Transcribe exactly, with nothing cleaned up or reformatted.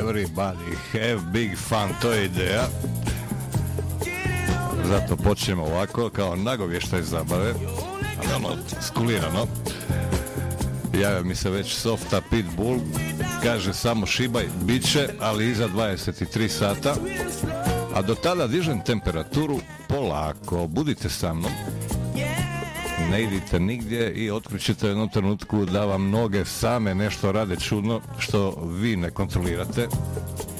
Everybody have big fun, to je ideja. Zato počnemo ovako, kao nagovještaj zabave, ali ono, skulirano. Javio mi se već Softa Pitbull, kaže samo šibaj, bit će, ali iza dvadeset tri sata. A do tada dižem temperaturu polako, budite sa mnom. Ne idite nigdje i otkrićete u jednom trenutku da vam noge same nešto rade čudno što vi ne kontrolirate.